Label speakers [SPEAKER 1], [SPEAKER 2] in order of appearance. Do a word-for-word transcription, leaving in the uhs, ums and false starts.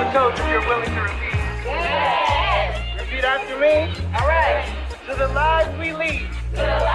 [SPEAKER 1] a toast if you're willing to repeat.
[SPEAKER 2] Yes.
[SPEAKER 1] Repeat after me.
[SPEAKER 2] All right.
[SPEAKER 1] To the lives we lead.
[SPEAKER 2] To the